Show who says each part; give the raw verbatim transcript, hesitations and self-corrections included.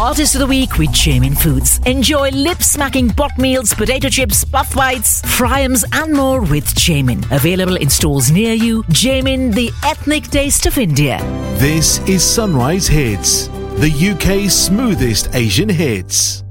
Speaker 1: Artist of the Week with Jamin Foods. Enjoy lip-smacking pot meals, potato chips, puff bites, fryums and more with Jamin. Available in stores near you. Jamin, the ethnic taste of India.
Speaker 2: This is Sunrise Hits, the U K's smoothest Asian hits.